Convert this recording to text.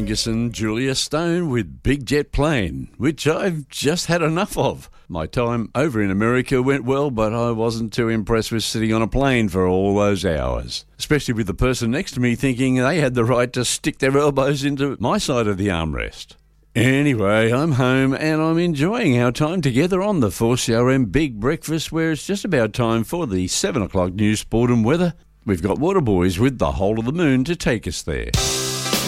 Angus and Julia Stone with Big Jet Plane, which I've just had enough of. My time over in America went well, but I wasn't too impressed with sitting on a plane for all those hours, especially with the person next to me thinking they had the right to stick their elbows into my side of the armrest. Anyway, I'm home and I'm enjoying our time together on the 4CRM Big Breakfast, where it's just about time for the 7 o'clock news, sport and weather. We've got Waterboys with The Whole of the Moon to take us there.